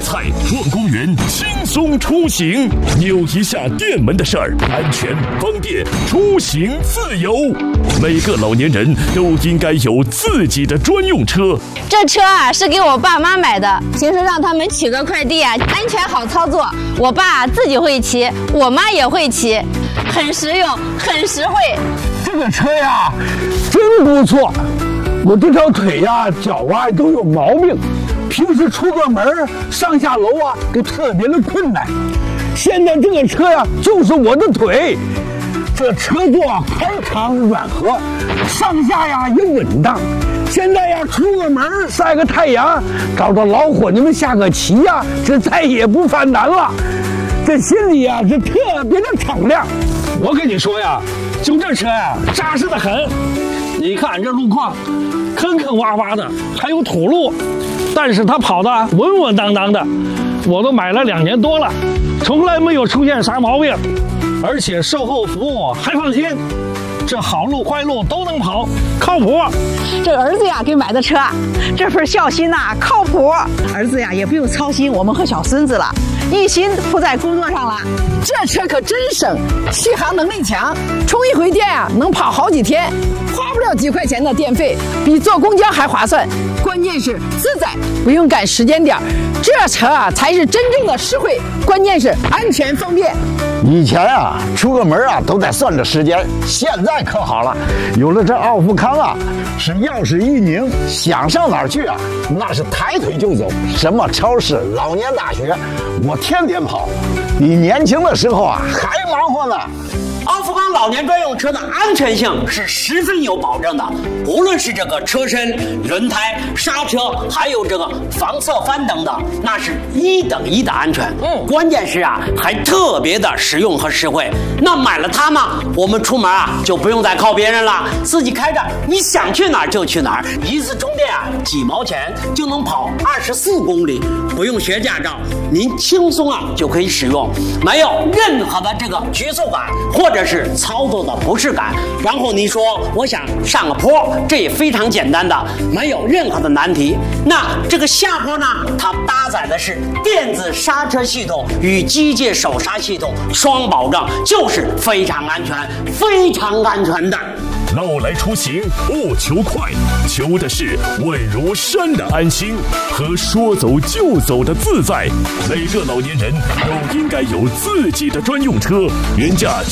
菜逛公园，轻松出行。扭一下电门的事儿，安全方便，出行自由。每个老年人都应该有自己的专用车。 这车啊是给我爸妈买的，平时让他们取个快递啊，安全好操作。我爸自己会骑，我妈也会骑，很实用，很实惠。 这个车呀，真不错。我这条腿呀、脚啊都有毛病，平时出个门上下楼啊都特别的困难。现在这个车呀，就是我的腿。这车座宽敞软和，上下呀也稳当。现在呀，出个门晒个太阳，找着老伙计们下个棋呀，这再也不犯难了。这心里呀是特别的敞亮。我跟你说呀，就这车呀，扎实的很。你看这路况，坑坑洼洼的，还有土路，但是它跑得稳稳当当的。我都买了2年多了，从来没有出现啥毛病，而且售后服务还放心。这好路坏路都能跑，靠谱。 这儿子呀给买的车，这份孝心呐靠谱。儿子呀也不用操心我们和小孙子了，一心扑在工作上了。这车可真省，续航能力强，充一回电啊能跑好几天，花不了几块钱的电费，比坐公交还划算。关键是自在，不用赶时间点，这车啊才是真正的实惠，关键是安全方便。 以前啊，出个门啊都得算着时间，现在可好了，有了这奥富康啊，是钥匙一拧，想上哪儿去啊，那是抬腿就走。什么超市、老年大学，我天天跑，比年轻的时候啊还忙活呢。 奥富康老年专用车的安全性是十分有保证的，无论是这个车身、轮胎、刹车，还有这个防侧翻等等，那是1等1的安全。关键是啊，还特别的实用和实惠。那买了它嘛，我们出门啊就不用再靠别人了，自己开着，你想去哪儿就去哪儿，一次充电啊几毛钱就能跑24公里，不用学驾照，您轻松啊就可以使用，没有任何的这个局促感或者是操作的不适感。然后你说我想上个坡，这也非常简单的，没有任何的难题。那这个下坡呢，它搭载的是电子刹车系统与机械手刹系统双保证，就是非常安全、非常安全的。 老来出行不求快，求的是稳如山的安心和说走就走的自在。每个老年人都应该有自己的专用车。原价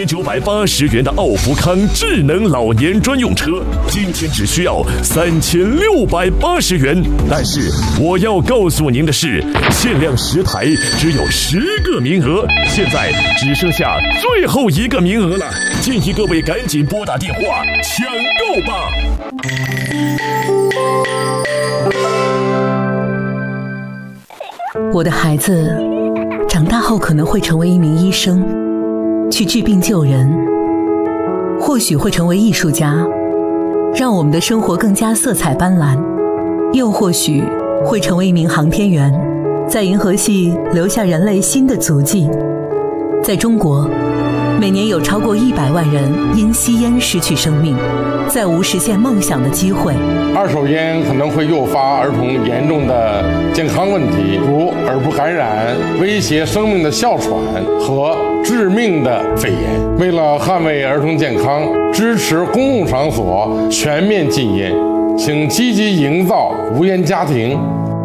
9980元的奥富康智能老年专用车，今天只需要3680元。但是我要告诉您的是，限量10台，只有10个名额，现在只剩下最后1个名额了。建议各位赶紧拨打电话抢购吧！ 我的孩子长大后可能会成为一名医生，去治病救人，或许会成为艺术家，让我们的生活更加色彩斑斓，又或许会成为一名航天员，在银河系留下人类新的足迹。在中国，每年有超过100万人因吸烟失去生命，再无实现梦想的机会。 二手烟可能会诱发儿童严重的健康问题，如耳部感染、威胁生命的哮喘和致命的肺炎。为了捍卫儿童健康，支持公共场所全面禁烟，请积极营造无烟家庭。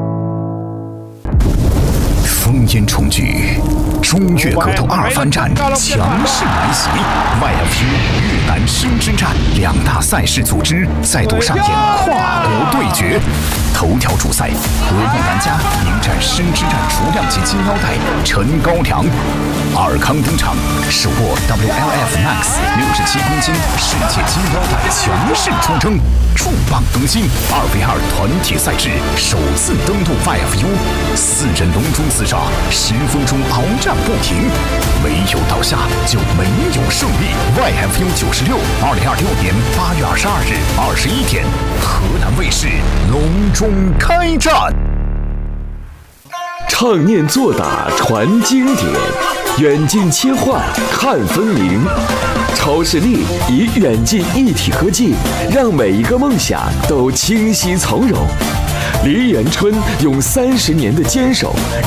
烽烟重聚，中越格斗2番战强势来袭 ，YFU 越南生之战2大赛事组织再度上演跨国对决。头条主赛，国梦玩家迎战生之战雏量级金腰带陈高粱。尔康登场，手握 WLF Max 67公斤世界金腰带强势出征。重磅更新，2v2团体赛制首次登陆 YFU， 4人笼中厮杀，10分钟鏖战不停，没有倒下就没有胜利。YFU 96，2026年8月22日21点，河南卫视隆中开战。 唱念做打传经典，远近切换看分明。超视力以远近一体合技，让每一个梦想都清晰从容。黎元春用30年的坚守，